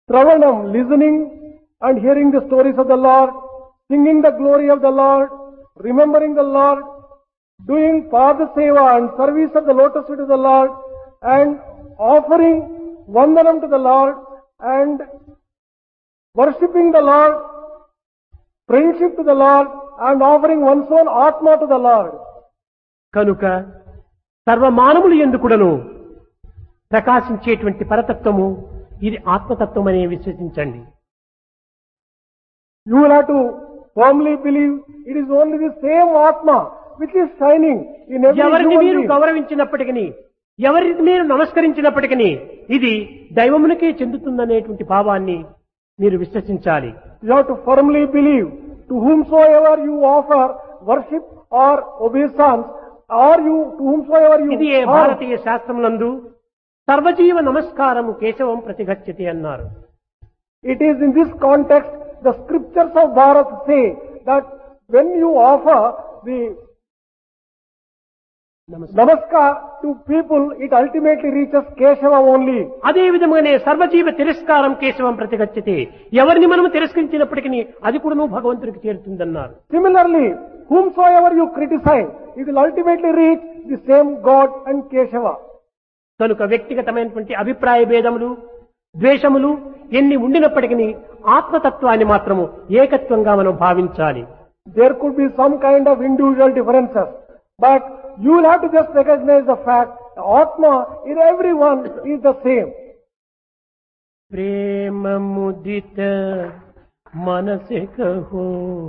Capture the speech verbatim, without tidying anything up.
Travanam, listening and hearing the stories of the Lord, singing the glory of the Lord, remembering the Lord, doing Pada Seva and service of the lotus feet of the Lord, and offering Vandanam to the Lord, and worshipping the Lord, friendship to the Lord, and offering one's own Atma to the Lord. కనుక సర్వమానవులు ఎందుకుడను ప్రకాశించేటువంటి పరతత్వము ఇది ఆత్మతత్వం అనే విశ్వసించండి. You will have to firmly believe it is only the same Atma which is shining in every ఎవరిని human మీరు being. గౌరవించినప్పటికీ, ఎవరికి మీరు నమస్కరించినప్పటికీ ఇది దైవమునికే చెందుతుందనేటువంటి భావాన్ని మీరు విశ్వసించాలి. You have to firmly believe to whomsoever you offer worship or obeisance, or you to whomsoever you ఇది ఏ honor. భారతీయ శాస్త్రములందు సర్వజీవ నమస్కారము కేశవం ప్రతిగచ్చతి అన్నారు. It is in this context the scriptures of Bharat say that when you offer the namaskar to people, it ultimately reaches Keshava only. అదే విధముగానే సర్వజీవ తిరస్కారం కేశవం ప్రతిగచ్చతి, ఎవరిని మనం తిరస్కరించినప్పటికీ అది కూడా భగవంతుడికి చేరుతుందన్నారు. Similarly, whomsoever you criticize, it will ultimately reach the same God and Keshava. కనుక వ్యక్తిగతమైనటువంటి అభిప్రాయ భేదములు, ద్వేషములు ఎన్ని ఉండినప్పటికీ ఆత్మతత్వాన్ని మాత్రము ఏకత్వంగా మనం భావించాలి. There could be some kind of individual differences, but you will have to just recognize the fact the Atma in everyone is the same. ప్రేమ ముదిత మనసే కహో